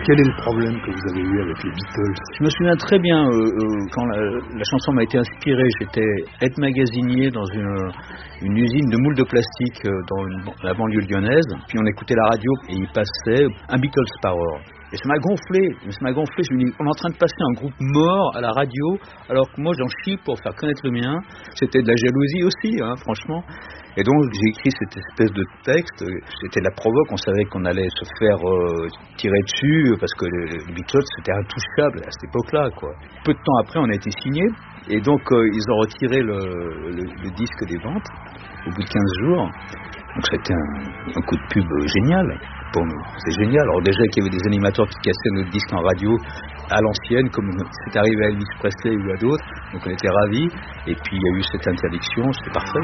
Quel est le problème que vous avez eu avec les Beatles? Je me souviens très bien, quand la chanson m'a été inspirée, j'étais aide magasinier dans une usine de moules de plastique dans la banlieue lyonnaise. Puis on écoutait la radio et il passait un Beatles par heure. Et ça m'a gonflé. Je me dis, on est en train de passer un groupe mort à la radio, alors que moi j'en chie pour faire connaître le mien. C'était de la jalousie aussi, franchement. Et donc j'ai écrit cette espèce de texte. C'était la provoque. On savait qu'on allait se faire tirer dessus parce que les Beatles c'était intouchable à cette époque-là, quoi. Peu de temps après, on a été signé. Et donc ils ont retiré le disque des ventes au bout de 15 jours. Donc c'était un coup de pub génial pour nous. C'est génial. Alors déjà qu'il y avait des animateurs qui cassaient notre disque en radio à l'ancienne, comme c'est arrivé à Elvis Presley ou à d'autres. Donc on était ravis. Et puis il y a eu cette interdiction, c'était parfait.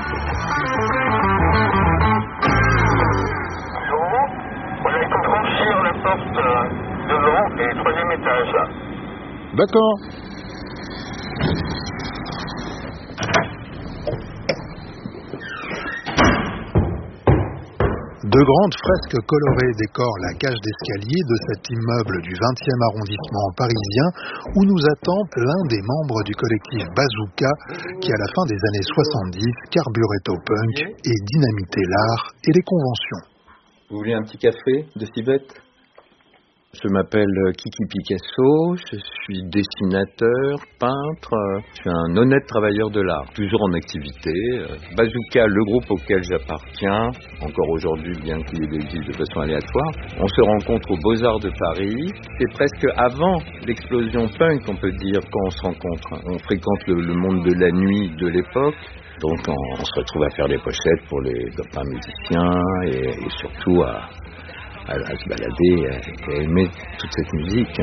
Voilà, il faut franchir la porte devant et 3e étage. D'accord. De grandes fresques colorées décorent la cage d'escalier de cet immeuble du 20e arrondissement parisien où nous attend l'un des membres du collectif Bazooka qui, à la fin des années 70, carburait au punk et dynamitait l'art et les conventions. Vous voulez un petit café de Cibette ? Je m'appelle Kiki Picasso, je suis dessinateur, peintre, je suis un honnête travailleur de l'art, toujours en activité. Bazooka, le groupe auquel j'appartiens, encore aujourd'hui bien qu'il existe de façon aléatoire, on se rencontre aux Beaux-Arts de Paris. C'est presque avant l'explosion punk, on peut dire, quand on se rencontre. On fréquente le monde de la nuit de l'époque. Donc on se retrouve à faire des pochettes pour les copains musiciens et surtout à se balader et à aimer toute cette musique.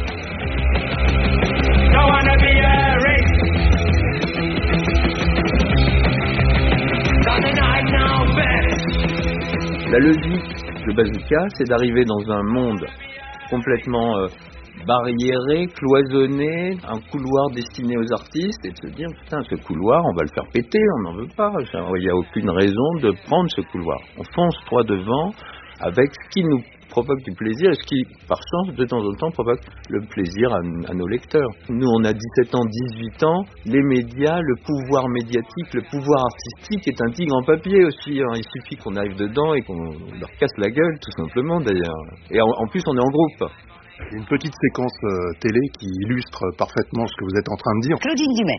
La logique de Bazooka, c'est d'arriver dans un monde complètement barriéré, cloisonné, un couloir destiné aux artistes et de se dire, putain, ce couloir, on va le faire péter, on n'en veut pas. Il n'y a aucune raison de prendre ce couloir. On fonce droit devant avec ce qui nous provoque du plaisir et ce qui, par chance, de temps en temps, provoque le plaisir à nos lecteurs. Nous, on a 17 ans, 18 ans, les médias, le pouvoir médiatique, le pouvoir artistique est un tigre en papier aussi. Il suffit qu'on arrive dedans et qu'on leur casse la gueule, tout simplement, d'ailleurs. Et en plus, on est en groupe. Une petite séquence télé qui illustre parfaitement ce que vous êtes en train de dire. Claudine Dumais.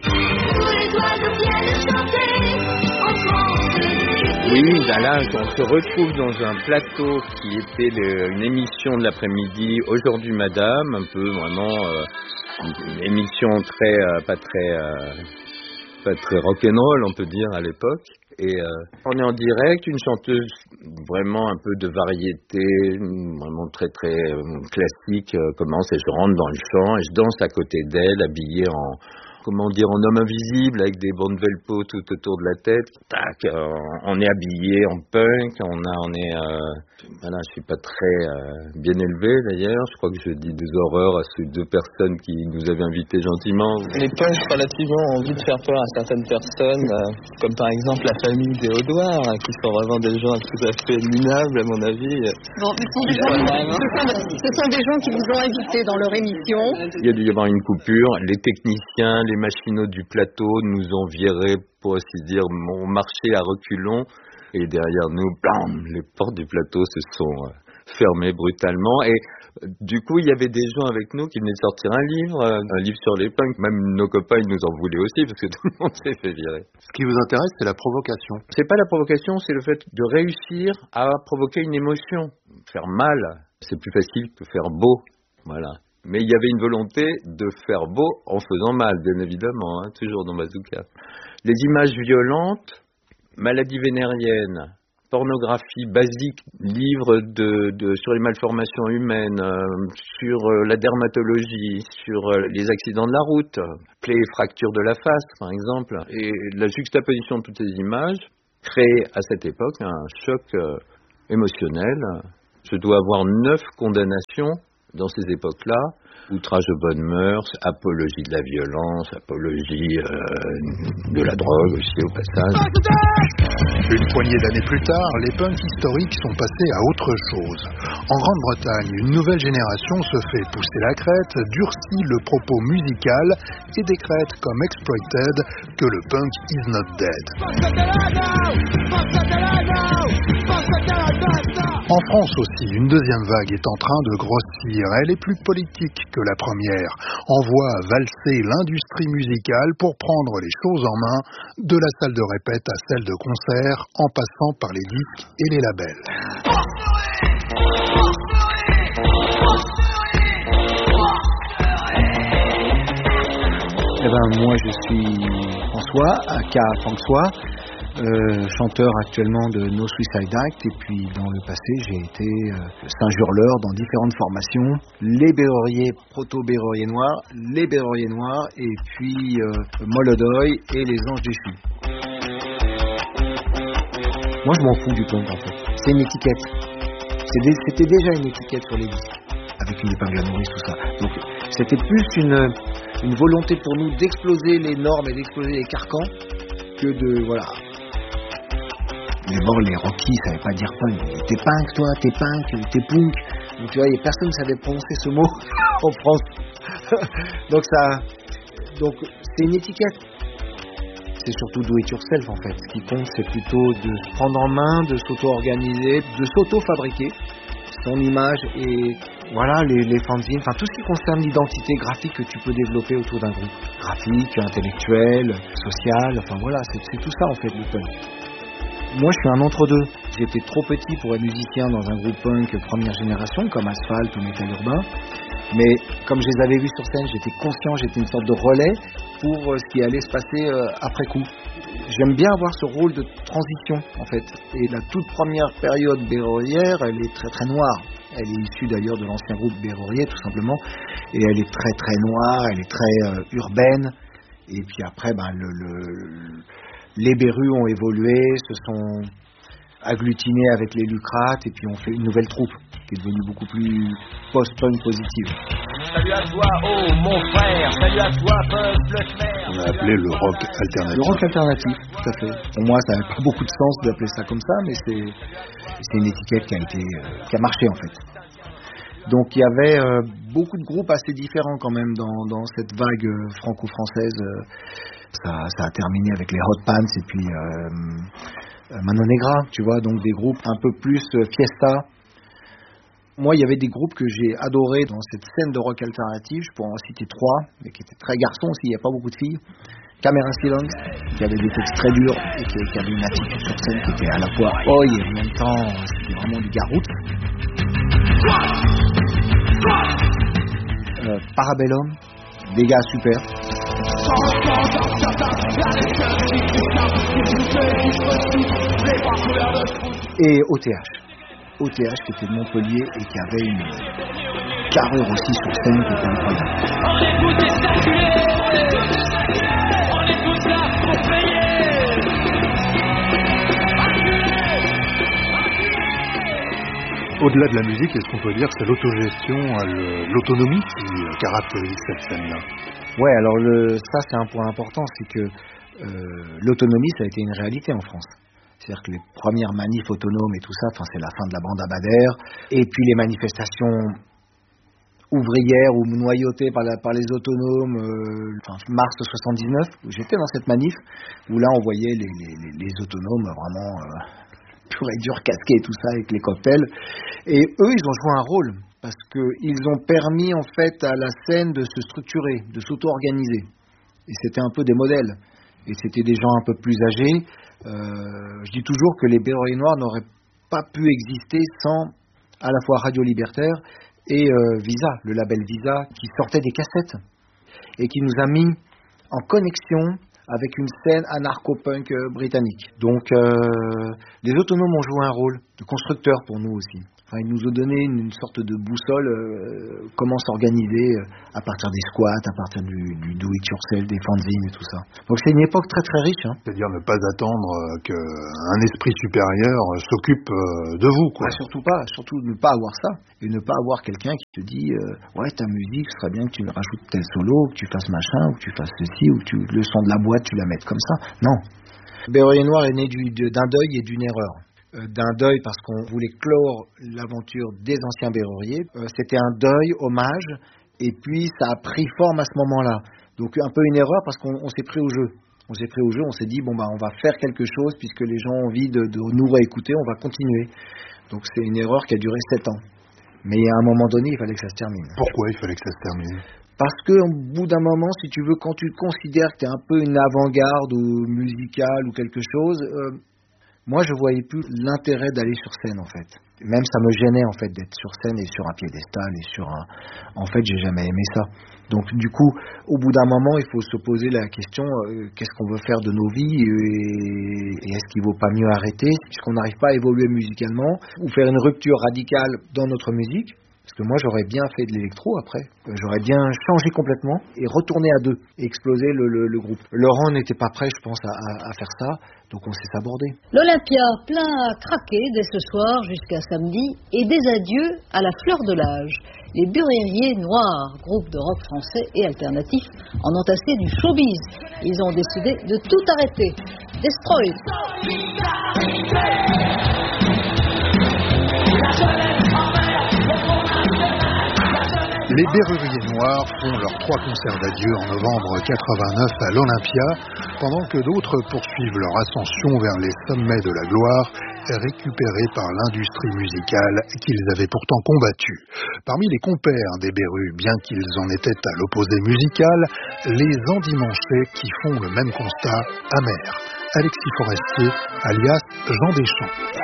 Oui, là, on se retrouve dans un plateau qui était une émission de l'après-midi, Aujourd'hui Madame, un peu vraiment une émission pas très rock'n'roll, on peut dire, à l'époque. Et on est en direct, une chanteuse vraiment un peu de variété, vraiment très très classique, commence et je rentre dans le chant et je danse à côté d'elle, habillée en homme invisible avec des bandes velpo tout autour de la tête. Tac, on est habillé en punk, voilà, je suis pas très bien élevé d'ailleurs. Je crois que je dis des horreurs à ces deux personnes qui nous avaient invités gentiment. Les punks relativement ont envie de faire peur à certaines personnes, comme par exemple la famille des Audoirs, qui sont vraiment des gens tout à fait minables à mon avis. Bon, ce sont des gens qui vous ont invité dans leur émission. Il y a dû y avoir une coupure. Les techniciens, les machinos du plateau nous ont virés, pour ainsi dire, ont marché à reculons. Et derrière nous, blam, les portes du plateau se sont fermées brutalement. Et du coup, il y avait des gens avec nous qui venaient de sortir un livre sur les punks. Même nos copains, ils nous en voulaient aussi, parce que tout le monde s'est fait virer. Ce qui vous intéresse, c'est la provocation. C'est pas la provocation, c'est le fait de réussir à provoquer une émotion. Faire mal, c'est plus facile que faire beau. Voilà. Mais il y avait une volonté de faire beau en faisant mal, bien évidemment, toujours dans Bazooka. Les images violentes, maladies vénériennes, pornographie basique, livres sur les malformations humaines, sur la dermatologie, sur les accidents de la route, plaies et fractures de la face, par exemple. Et la juxtaposition de toutes ces images crée à cette époque un choc émotionnel. Je dois avoir 9 condamnations dans ces époques-là, outrage de bonnes mœurs, apologie de la violence, apologie de la drogue aussi au passage. Une poignée d'années plus tard, les punks historiques sont passés à autre chose. En Grande-Bretagne, une nouvelle génération se fait pousser la crête, durcit le propos musical et décrète comme Exploited que le punk is not dead. En France aussi, une deuxième vague est en train de grossir. Elle est plus politique que la première. Envoie valser l'industrie musicale pour prendre les choses en main, de la salle de répète à celle de concert, en passant par les disques et les labels. Moi je suis François, aka François, chanteur actuellement de No Suicide Act, et puis dans le passé j'ai été Saint-Hurleur dans différentes formations, les Berruriers, proto-Berruriers noirs, les Berruriers noirs, et puis Molodoy et les Anges déchus. Moi je m'en fous du punk en fait, c'est une étiquette, c'était déjà une étiquette sur les disques, avec une épingle à nourrice, tout ça, donc c'était plus une volonté pour nous d'exploser les normes et d'exploser les carcans que de, voilà. Mais bon, les Rockies savaient pas dire punk. T'es punk, toi, t'es punk, t'es punk. Donc tu vois, il y a personne qui savait prononcer ce mot en France. Donc c'est une étiquette. C'est surtout do it yourself en fait. Ce qui compte, c'est plutôt de se prendre en main, de s'auto-organiser, de s'auto-fabriquer son image et voilà, les fanzines, enfin tout ce qui concerne l'identité graphique que tu peux développer autour d'un groupe. Graphique, intellectuel, social, enfin voilà, c'est tout ça en fait le punk. Moi je suis un entre-deux. J'étais trop petit pour être musicien dans un groupe punk première génération comme Asphalt ou Métal Urbain. Mais comme je les avais vus sur scène, j'étais conscient, j'étais une sorte de relais pour ce qui allait se passer après coup. J'aime bien avoir ce rôle de transition en fait. Et la toute première période berrurière, elle est très très noire. Elle est issue d'ailleurs de l'ancien groupe Berrurier tout simplement. Et elle est très très noire, elle est très urbaine. Et puis après, les Berrus ont évolué, se sont agglutinés avec les Lucrates et puis on fait une nouvelle troupe qui est devenue beaucoup plus post-punk positive. Salut à toi, oh mon frère, salut à toi, peuple clair. On a appelé le rock alternatif. Le rock alternatif, tout à fait. Pour moi, ça n'a pas beaucoup de sens d'appeler ça comme ça, mais c'est une étiquette qui a marché en fait. Donc il y avait beaucoup de groupes assez différents quand même dans cette vague franco-française. Ça a terminé avec les Hot Pants et puis Mano Negra, tu vois, donc des groupes un peu plus fiesta. Moi, il y avait des groupes que j'ai adorés dans cette scène de rock alternatif. Je pourrais en citer 3, mais qui étaient très garçons aussi, il n'y a pas beaucoup de filles. Camera Silence, qui avait des textes très durs et qui avait une attitude sur scène qui était à la fois oi et en même temps, c'était vraiment du garoute. Parabellum, des gars super. Et OTH qui était de Montpellier et qui avait une carrure aussi sur scène qui était incroyable. On est tous là pour payer. Au-delà de la musique, est-ce qu'on peut dire que c'est l'autogestion, l'autonomie qui caractérise cette scène-là ? Ouais, alors ça c'est un point important, c'est que l'autonomie ça a été une réalité en France. C'est-à-dire que les premières manifs autonomes et tout ça, c'est la fin de la bande à Bader, et puis les manifestations ouvrières ou noyautées par les autonomes, mars 79, où j'étais dans cette manif, où là on voyait les autonomes vraiment pur et dur, casqués et tout ça, avec les cocktails, et eux ils ont joué un rôle, parce qu'ils ont permis en fait à la scène de se structurer, de s'auto-organiser, et c'était un peu des modèles. Et c'était des gens un peu plus âgés. Je dis toujours que les Berruriers noirs n'auraient pas pu exister sans à la fois Radio Libertaire et Visa, le label Visa, qui sortait des cassettes et qui nous a mis en connexion avec une scène anarcho-punk britannique. Donc les autonomes ont joué un rôle de constructeur pour nous aussi. Enfin, ils nous ont donné une sorte de boussole, comment s'organiser à partir des squats, à partir du do-it-yourself, des fanzines et tout ça. Donc c'est une époque très très riche. C'est-à-dire ne pas attendre qu'un esprit supérieur s'occupe de vous, quoi. Surtout ne pas avoir ça. Et ne pas avoir quelqu'un qui te dit ouais, ta musique, ce serait bien que tu rajoutes tel solo, que tu fasses machin, ou que tu fasses ceci, ou que le son de la boîte, tu la mettes comme ça. Non. Berrurier Noir est né d'un deuil et d'une erreur. D'un deuil parce qu'on voulait clore l'aventure des anciens Berruriers. C'était un deuil, hommage, et puis ça a pris forme à ce moment-là. Donc un peu une erreur parce qu'on s'est pris au jeu. On s'est dit, on va faire quelque chose puisque les gens ont envie de nous réécouter, on va continuer. Donc c'est une erreur qui a duré 7 ans. Mais à un moment donné, il fallait que ça se termine. Pourquoi il fallait que ça se termine ? Parce qu'au bout d'un moment, si tu veux, quand tu considères que tu es un peu une avant-garde ou musicale ou quelque chose, moi je voyais plus l'intérêt d'aller sur scène en fait. Même ça me gênait en fait d'être sur scène et sur un piédestal et sur un... En fait, j'ai jamais aimé ça. Donc du coup, au bout d'un moment, il faut se poser la question qu'est-ce qu'on veut faire de nos vies et est-ce qu'il vaut pas mieux arrêter puisqu'on n'arrive pas à évoluer musicalement ou faire une rupture radicale dans notre musique. Parce que moi, j'aurais bien fait de l'électro après. J'aurais bien changé complètement et retourné à 2 et exploser le groupe. Laurent n'était pas prêt, je pense, à faire ça. Donc on s'est sabordé. L'Olympia plein à craquer dès ce soir jusqu'à samedi et des adieux à la fleur de l'âge. Les Berruriers Noirs, groupe de rock français et alternatif, en ont assez du showbiz. Ils ont décidé de tout arrêter. Destroy. Les Berruriers Noirs font leurs 3 concerts d'adieu en novembre 89 à l'Olympia, pendant que d'autres poursuivent leur ascension vers les sommets de la gloire, récupérés par l'industrie musicale qu'ils avaient pourtant combattue. Parmi les compères des Berru, bien qu'ils en étaient à l'opposé musical, les endimanchés qui font le même constat amer. Alexis Forestier, alias Jean Deschamps.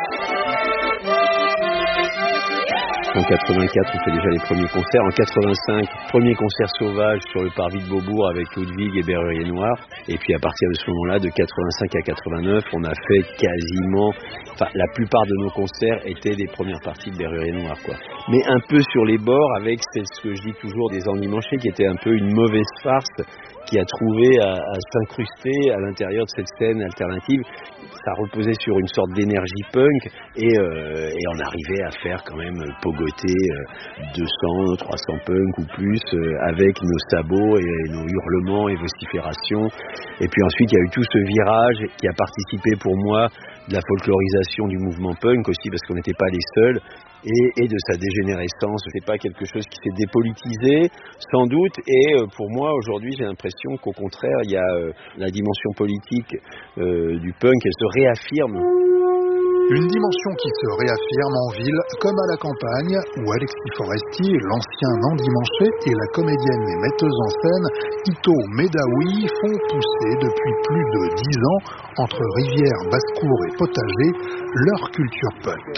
En 84, on fait déjà les premiers concerts. En 85, premier concert sauvage sur le parvis de Beaubourg avec Ludwig et Berrurier Noir. Et puis à partir de ce moment-là, de 85 à 89, on a fait quasiment... Enfin, la plupart de nos concerts étaient des premières parties de Berrurier Noir, quoi. Mais un peu sur les bords avec ce que je dis toujours des endimanchés, qui était un peu une mauvaise farce qui a trouvé à s'incruster à l'intérieur de cette scène alternative. Ça reposait sur une sorte d'énergie punk et on arrivait à faire quand même pogoter 200, 300 punk ou plus avec nos sabots et nos hurlements et vociférations. Et puis ensuite il y a eu tout ce virage qui a participé pour moi de la folklorisation du mouvement punk aussi parce qu'on n'était pas les seuls. Et de sa dégénérescence, c'est pas quelque chose qui s'est dépolitisé, sans doute. Et pour moi, aujourd'hui, j'ai l'impression qu'au contraire, il y a la dimension politique du punk, elle se réaffirme. Une dimension qui se réaffirme en ville comme à la campagne, où Alexis Forestier, l'ancien endimanché, et la comédienne et metteuse en scène Ito Medaoui font pousser depuis plus de 10 ans, entre Rivière, Basse-Cour et Potager, leur culture punk.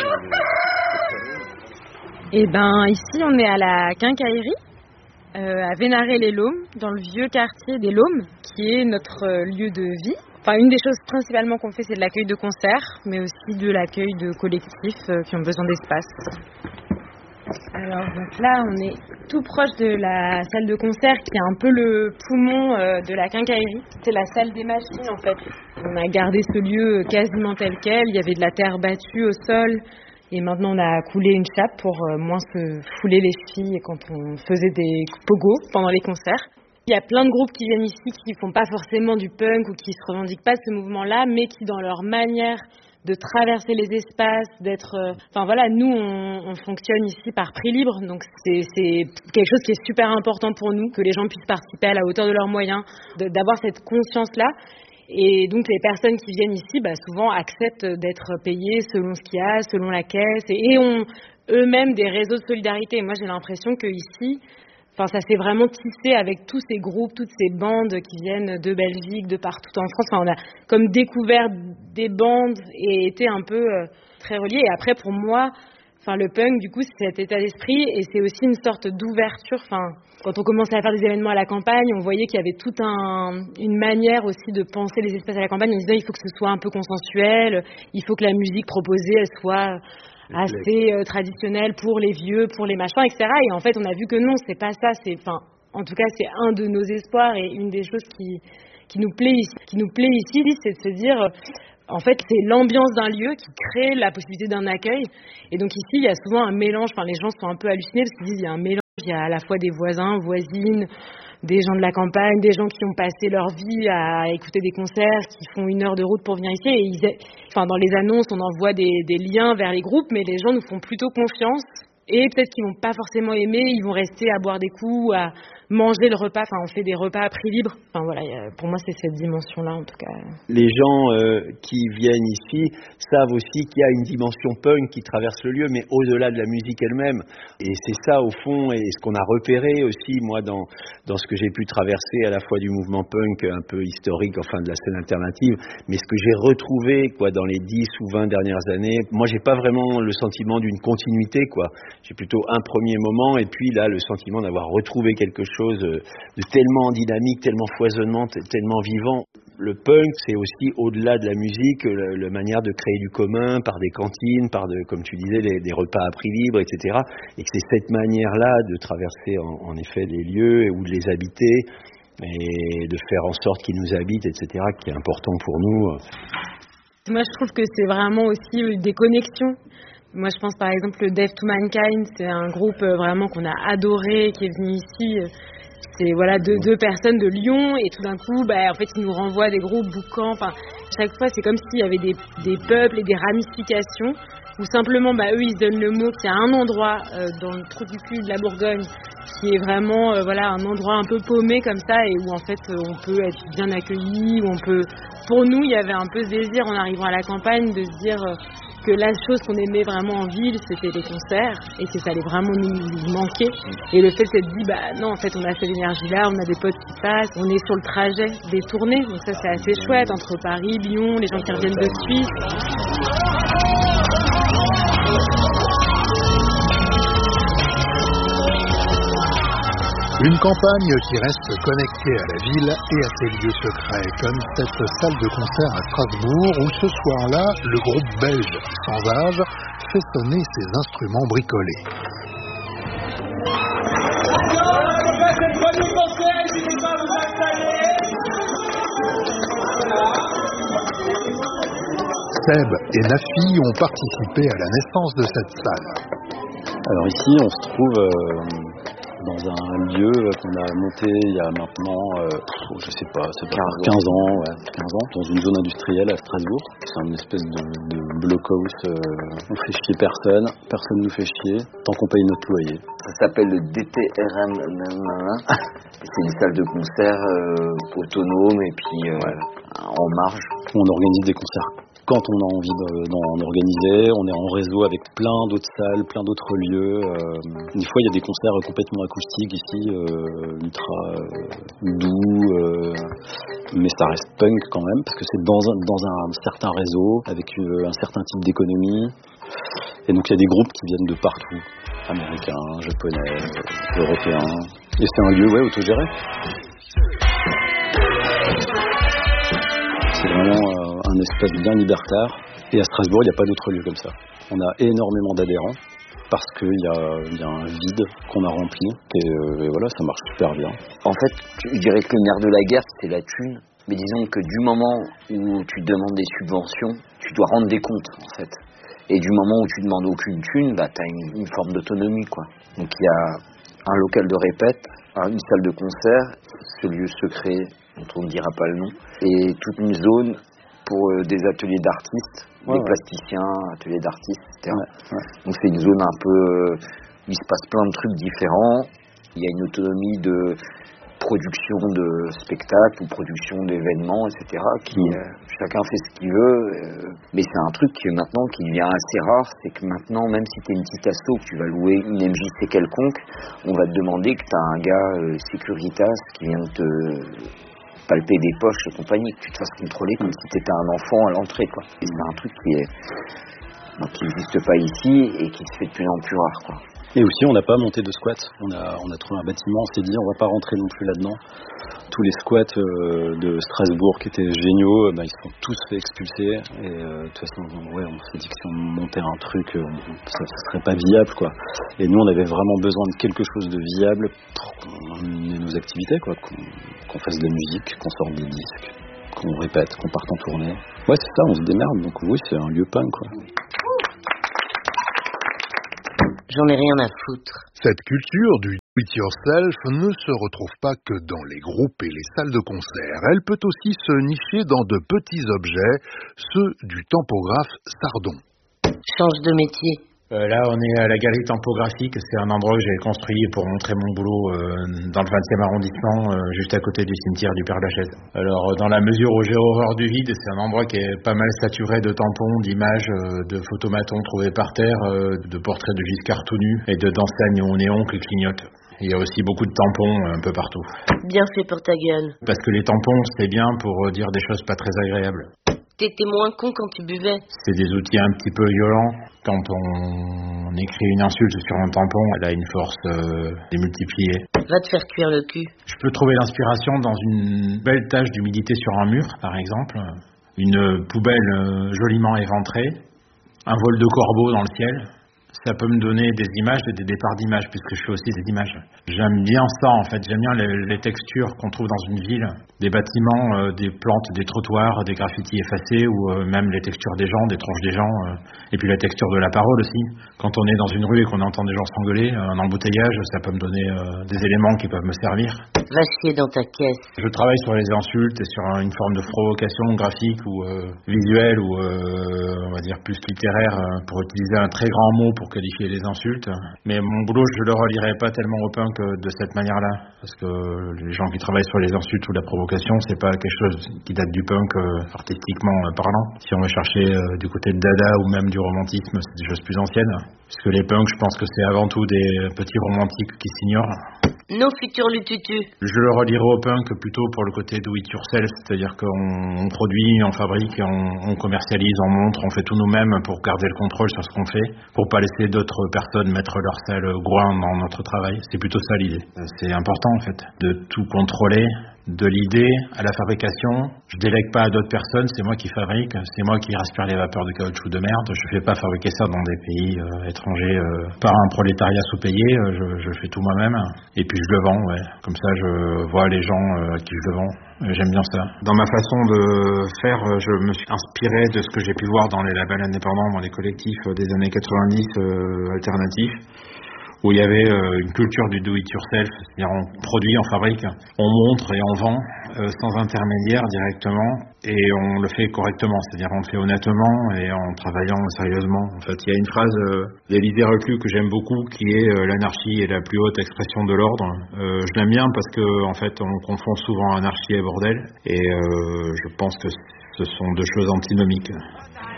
Eh ben, ici, on est à la Quincaillerie, à Vénaré-les-Laumes, dans le vieux quartier des Laumes, qui est notre lieu de vie. Enfin, une des choses principalement qu'on fait, c'est de l'accueil de concerts, mais aussi de l'accueil de collectifs qui ont besoin d'espace. Alors, donc là, on est tout proche de la salle de concert, qui est un peu le poumon de la Quincaillerie. C'est la salle des machines, en fait. On a gardé ce lieu quasiment tel quel. Il y avait de la terre battue au sol. Et maintenant, on a coulé une chape pour moins se fouler les chevilles quand on faisait des pogos pendant les concerts. Il y a plein de groupes qui viennent ici qui ne font pas forcément du punk ou qui ne se revendiquent pas de ce mouvement-là, mais qui, dans leur manière de traverser les espaces, d'être... Enfin voilà, nous, on fonctionne ici par prix libre, donc c'est quelque chose qui est super important pour nous, que les gens puissent participer à la hauteur de leurs moyens, d'avoir cette conscience-là. Et donc les personnes qui viennent ici, souvent acceptent d'être payées selon ce qu'il y a, selon la caisse, et ont eux-mêmes des réseaux de solidarité. Moi j'ai l'impression que ici, ça s'est vraiment tissé avec tous ces groupes, toutes ces bandes qui viennent de Belgique, de partout en France. On a comme découvert des bandes et été un peu très reliés. Et après pour moi, le punk du coup c'est cet état d'esprit et c'est aussi une sorte d'ouverture. Quand on commençait à faire des événements à la campagne, on voyait qu'il y avait toute une manière aussi de penser les espaces à la campagne en disant il faut que ce soit un peu consensuel, il faut que la musique proposée elle soit assez traditionnel pour les vieux, pour les machins, etc. Et en fait, on a vu que non, c'est pas ça. En tout cas, c'est un de nos espoirs et une des choses qui nous plaît ici, c'est de se dire, en fait, c'est l'ambiance d'un lieu qui crée la possibilité d'un accueil. Et donc ici, il y a souvent un mélange. Enfin, les gens sont un peu hallucinés parce qu'ils disent il y a un mélange. Il y a à la fois des voisins, voisines, des gens de la campagne, des gens qui ont passé leur vie à écouter des concerts, qui font 1 heure de route pour venir ici. Et dans les annonces, on envoie des liens vers les groupes, mais les gens nous font plutôt confiance. Et peut-être qu'ils vont pas forcément aimer, ils vont rester à boire des coups, à manger le repas. Enfin, on fait des repas à prix libre. Enfin voilà, pour moi, c'est cette dimension-là en tout cas. Les gens qui viennent ici savent aussi qu'il y a une dimension punk qui traverse le lieu, mais au-delà de la musique elle-même. Et c'est ça au fond, et ce qu'on a repéré aussi moi dans ce que j'ai pu traverser à la fois du mouvement punk un peu historique, enfin de la scène alternative, mais ce que j'ai retrouvé dans les 10 ou 20 dernières années. Moi, j'ai pas vraiment le sentiment d'une continuité J'ai plutôt un premier moment et puis là le sentiment d'avoir retrouvé quelque chose de tellement dynamique, tellement foisonnant, tellement vivant. Le punk, c'est aussi au-delà de la musique, la manière de créer du commun par des cantines, comme tu disais, des repas à prix libre, etc. Et que c'est cette manière-là de traverser en effet les lieux ou de les habiter et de faire en sorte qu'ils nous habitent, etc., qui est important pour nous. Moi, je trouve que c'est vraiment aussi des connexions. Moi, je pense par exemple le Deaf to Mankind, c'est un groupe vraiment qu'on a adoré, qui est venu ici. C'est deux personnes de Lyon et tout d'un coup, en fait, ils nous renvoient des groupes boucans. Enfin, chaque fois, c'est comme s'il y avait des peuples et des ramifications où simplement, eux, ils donnent le mot qu'il y a un endroit dans le trou du cul de la Bourgogne qui est vraiment, un endroit un peu paumé comme ça et où en fait, on peut être bien accueilli, où on peut. Pour nous, il y avait un peu ce désir en arrivant à la campagne de se dire. Que la chose qu'on aimait vraiment en ville, c'était les concerts et que ça allait vraiment nous manquer. Et le fait d'être dit, non, en fait, on a cette énergie-là, on a des potes qui passent, on est sur le trajet des tournées. Donc ça, c'est assez chouette entre Paris, Lyon, les gens qui reviennent de Suisse. Une campagne qui reste connectée à la ville et à ses lieux secrets, comme cette salle de concert à Strasbourg où ce soir-là, le groupe belge Sans Âge fait sonner ses instruments bricolés. Seb et Nafi ont participé à la naissance de cette salle. Alors ici, on se trouve dans un lieu qu'on a monté il y a maintenant, je sais pas, ça doit faire 15 ans, dans une zone industrielle à Strasbourg. C'est une espèce de blockhouse, on fait chier personne nous fait chier, tant qu'on paye notre loyer. Ça s'appelle le DTRM, c'est une salle de concert autonome et puis en marge. On organise des concerts quand on a envie d'en organiser, on est en réseau avec plein d'autres salles, plein d'autres lieux. Des fois, il y a des concerts complètement acoustiques ici, ultra doux, mais ça reste punk quand même, parce que c'est dans un certain réseau, avec un certain type d'économie. Et donc, il y a des groupes qui viennent de partout, américains, japonais, européens. Et c'est un lieu, autogéré. C'est vraiment un espace bien libertaire. Et à Strasbourg, il n'y a pas d'autre lieu comme ça. On a énormément d'adhérents parce qu'il y a un vide qu'on a rempli. Et voilà, ça marche super bien. En fait, je dirais que le nerf de la guerre, c'est la thune. Mais disons que du moment où tu demandes des subventions, tu dois rendre des comptes, en fait. Et du moment où tu demandes aucune thune, tu as une forme d'autonomie, quoi. Donc il y a un local de répète, une salle de concert, ce lieu secret dont on ne dira pas le nom, et toute une zone pour des ateliers d'artistes, des plasticiens, ateliers d'artistes, etc. Donc c'est une zone un peu où il se passe plein de trucs différents. Il y a une autonomie de production de spectacles ou production d'événements, etc. Chacun fait ce qu'il veut, mais c'est un truc maintenant qui devient assez rare, c'est que maintenant, même si tu es une petite asso, que tu vas louer une MJC quelconque, on va te demander que tu as un gars Securitas qui vient de te palper des poches et compagnie, que tu te fasses contrôler comme si tu étais un enfant à l'entrée, quoi. Et c'est un truc donc qui n'existe pas ici et qui se fait de plus en plus rare, quoi. Et aussi, on n'a pas monté de squat. On a trouvé un bâtiment, on s'est dit, on va pas rentrer non plus là-dedans. Tous les squats de Strasbourg qui étaient géniaux, ils sont tous fait expulser. Et de toute façon, on s'est dit que si on montait un truc, ça serait pas viable, quoi. Et nous, on avait vraiment besoin de quelque chose de viable pour mener nos activités, quoi. Qu'on fasse de la musique, qu'on sorte des disques, qu'on répète, qu'on parte en tournée. Ouais, c'est ça, on se démerde. Donc oui, c'est un lieu punk, quoi. J'en ai rien à foutre. Cette culture du do-it-yourself ne se retrouve pas que dans les groupes et les salles de concert. Elle peut aussi se nicher dans de petits objets, ceux du tampographe Sardon. Change de métier. Là, on est à la galerie tampographique. C'est un endroit que j'ai construit pour montrer mon boulot dans le 20e arrondissement, juste à côté du cimetière du Père-Lachaise. Alors, dans la mesure où j'ai horreur du vide, c'est un endroit qui est pas mal saturé de tampons, d'images, de photomatons trouvés par terre, de portraits de Giscard tout nu et d'enseignes au néon qui clignotent. Il y a aussi beaucoup de tampons un peu partout. Bien fait pour ta gueule. Parce que les tampons, c'est bien pour dire des choses pas très agréables. T'étais moins con quand tu buvais. C'est des outils un petit peu violents. Quand on écrit une insulte sur un tampon, elle a une force démultipliée. Va te faire cuire le cul. Je peux trouver l'inspiration dans une belle tache d'humidité sur un mur, par exemple. Une poubelle joliment éventrée. Un vol de corbeau dans le ciel. Ça peut me donner des images et des départs d'images, puisque je fais aussi des images. J'aime bien ça, en fait. J'aime bien les textures qu'on trouve dans une ville. Des bâtiments, des plantes, des trottoirs, des graffitis effacés, ou même les textures des gens, des tronches des gens. Et puis la texture de la parole aussi. Quand on est dans une rue et qu'on entend des gens s'engueuler, un embouteillage, ça peut me donner des éléments qui peuvent me servir. Va chier dans ta caisse. Je travaille sur les insultes et sur une forme de provocation graphique ou visuelle, ou on va dire plus littéraire, pour utiliser un très grand mot pour qualifier les insultes. Mais mon boulot, je le relierai pas tellement au punk de cette manière-là, parce que les gens qui travaillent sur les insultes ou la provocation, c'est pas quelque chose qui date du punk artistiquement parlant. Si on veut chercher du côté de Dada ou même du romantisme, c'est des choses plus anciennes. Puisque les punks, je pense que c'est avant tout des petits romantiques qui s'ignorent. Nos futurs lututu. Je le relierai au punk plutôt pour le côté do it yourself, c'est-à-dire qu'on produit, on fabrique, on commercialise, on montre, on fait tout nous-mêmes pour garder le contrôle sur ce qu'on fait, pour pas laisser d'autres personnes mettre leur sel groin dans notre travail. C'est plutôt ça l'idée. C'est important en fait, de tout contrôler. De l'idée à la fabrication, je délègue pas à d'autres personnes, c'est moi qui fabrique, c'est moi qui respire les vapeurs de caoutchouc de merde, je fais pas fabriquer ça dans des pays étrangers par un prolétariat sous-payé, je fais tout moi-même, et puis je le vends, ouais. Comme ça je vois les gens à qui je le vends, j'aime bien ça. Dans ma façon de faire, je me suis inspiré de ce que j'ai pu voir dans les labels indépendants, dans les collectifs des années 90 alternatifs, où il y avait une culture du do-it-yourself, c'est-à-dire on produit, on fabrique, on montre et on vend sans intermédiaire directement, et on le fait correctement, c'est-à-dire on le fait honnêtement et en travaillant sérieusement. En fait, il y a une phrase d'Élisée Reclus que j'aime beaucoup, qui est l'anarchie est la plus haute expression de l'ordre. Je l'aime bien parce que en fait, on confond souvent anarchie et bordel, et je pense que ce sont deux choses antinomiques.